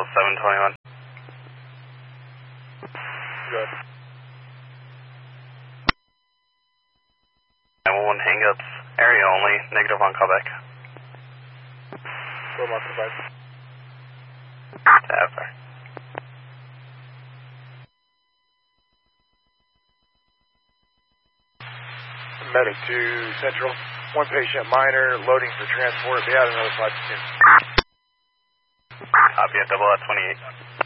721. Good. 911 hang-ups, area only, negative on callback. Go mark the bike. Sorry. Medic to Central. One patient minor, loading for transport. Be out another 5 to 10. Copy at 00 at 28.